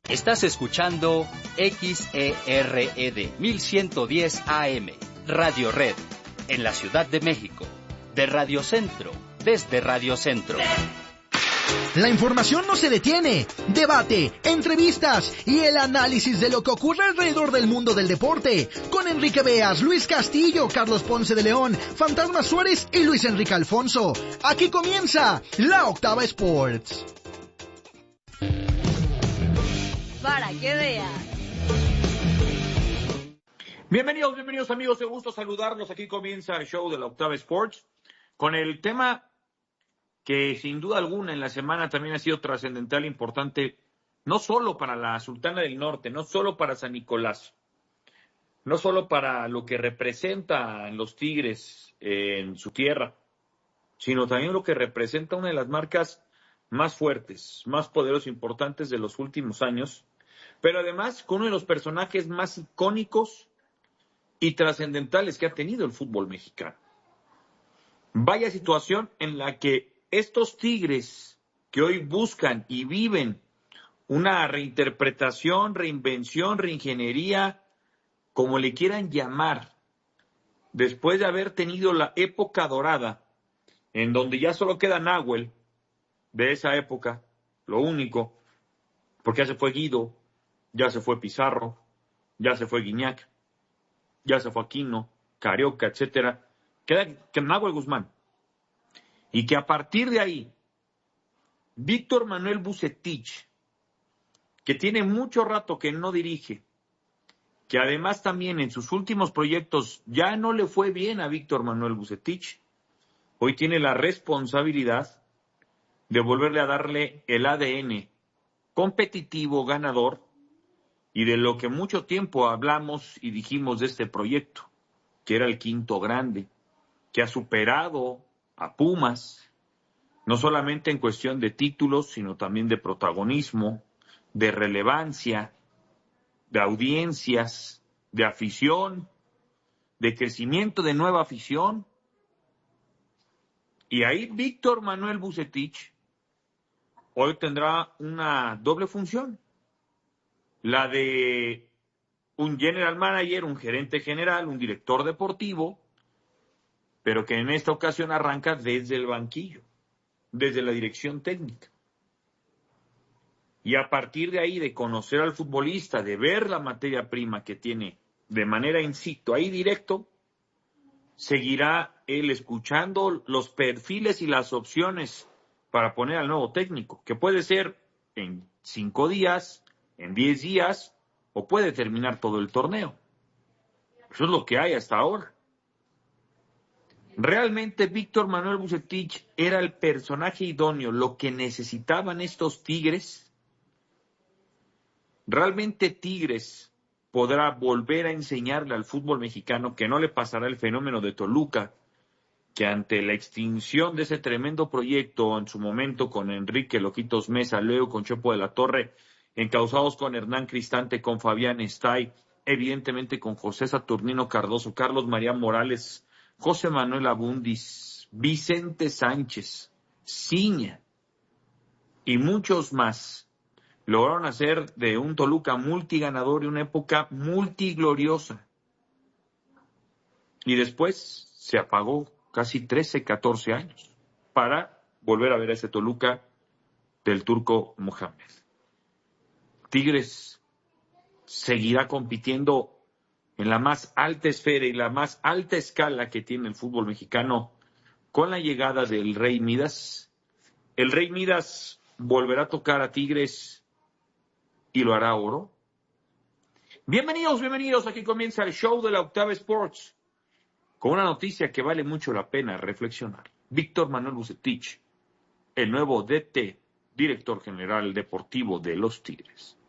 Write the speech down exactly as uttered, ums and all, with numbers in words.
Estás escuchando X E R E D mil ciento diez A M, Radio Red, en la Ciudad de México, de Radio Centro, desde Radio Centro. La información no se detiene. Debate, entrevistas y el análisis de lo que ocurre alrededor del mundo del deporte. Con Enrique Beas, Luis Castillo, Carlos Ponce de León, Fantasma Suárez y Luis Enrique Alfonso. Aquí comienza La Octava Sports. Para que veas. Bienvenidos, bienvenidos amigos, de gusto saludarlos. Aquí comienza el show de La Octava Sports con el tema que sin duda alguna en la semana también ha sido trascendental e importante, no solo para la Sultana del Norte, no solo para San Nicolás, no solo para lo que representa en los Tigres eh, en su tierra, sino también lo que representa una de las marcas más fuertes, más poderosas e importantes de los últimos años, pero además con uno de los personajes más icónicos y trascendentales que ha tenido el fútbol mexicano. Vaya situación en la que estos Tigres que hoy buscan y viven una reinterpretación, reinvención, reingeniería, como le quieran llamar, después de haber tenido la época dorada, en donde ya solo queda Nahuel de esa época, lo único, porque ya se fue Guido, ya se fue Pizarro, ya se fue Guiñac, ya se fue Aquino, Carioca, etcétera, queda Nahuel Guzmán. Y que a partir de ahí, Víctor Manuel Vucetich, que tiene mucho rato que no dirige, que además también en sus últimos proyectos ya no le fue bien a Víctor Manuel Vucetich, hoy tiene la responsabilidad de volverle a darle el A D N competitivo, ganador, y de lo que mucho tiempo hablamos y dijimos de este proyecto, que era el quinto grande, que ha superado a Pumas, no solamente en cuestión de títulos, sino también de protagonismo, de relevancia, de audiencias, de afición, de crecimiento de nueva afición. Y ahí Víctor Manuel Vucetich hoy tendrá una doble función, la de un general manager, un gerente general, un director deportivo, pero que en esta ocasión arranca desde el banquillo, desde la dirección técnica. Y a partir de ahí, de conocer al futbolista, de ver la materia prima que tiene de manera in situ, ahí directo, seguirá él escuchando los perfiles y las opciones para poner al nuevo técnico, que puede ser en cinco días, en diez días, o puede terminar todo el torneo. Eso es lo que hay hasta ahora. Realmente Víctor Manuel Vucetich era el personaje idóneo, lo que necesitaban estos Tigres. Realmente Tigres podrá volver a enseñarle al fútbol mexicano que no le pasará el fenómeno de Toluca, que ante la extinción de ese tremendo proyecto en su momento con Enrique Loquitos Mesa, luego con Chepo de la Torre, encausados con Hernán Cristante, con Fabián Stay, evidentemente con José Saturnino Cardoso, Carlos María Morales, José Manuel Abundis, Vicente Sánchez, Ciña y muchos más, lograron hacer de un Toluca multiganador y una época multigloriosa. Y después se apagó casi trece, catorce años para volver a ver a ese Toluca del Turco Mohamed. Tigres seguirá compitiendo en la más alta esfera y la más alta escala que tiene el fútbol mexicano con la llegada del Rey Midas. El Rey Midas volverá a tocar a Tigres y lo hará oro. Bienvenidos, bienvenidos. Aquí comienza el show de la Octava Sports con una noticia que vale mucho la pena reflexionar. Víctor Manuel Vucetich, el nuevo D T, director general deportivo de los Tigres.